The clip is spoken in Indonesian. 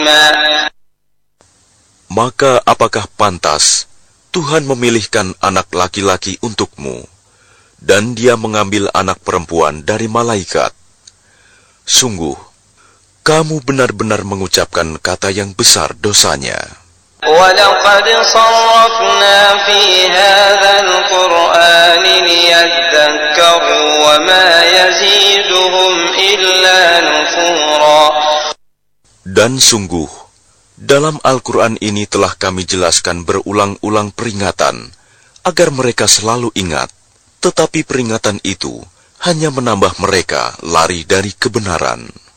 رحيما. Maka apakah pantas Tuhan memilihkan anak laki-laki untukmu, dan Dia mengambil anak perempuan dari malaikat? Sungguh, kamu benar-benar mengucapkan kata yang besar dosanya. وَلَقَدْ صَرَّفْنَا فِي هَذَا الْقُرْآنِ لِيَذَّكَّرُوا وَمَا يَزِيدُهُمْ إِلَّا نُفُورًا. Dan sungguh, dalam Al-Quran ini telah kami jelaskan berulang-ulang peringatan, agar mereka selalu ingat, tetapi peringatan itu hanya menambah mereka lari dari kebenaran.